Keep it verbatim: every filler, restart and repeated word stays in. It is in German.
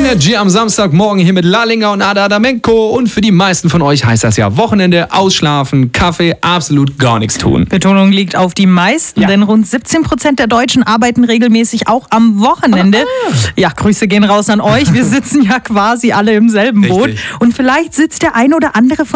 Energy am Samstagmorgen hier mit Lalinger und Ada Adamenko. Und für die meisten von euch heißt das ja Wochenende, ausschlafen, Kaffee, absolut gar nichts tun. Betonung liegt auf die meisten, ja. denn rund siebzehn Prozent der Deutschen arbeiten regelmäßig auch am Wochenende. Ah. Ja, Grüße gehen raus an euch. Wir sitzen ja quasi alle im selben Boot. Richtig. Und vielleicht sitzt der ein oder andere von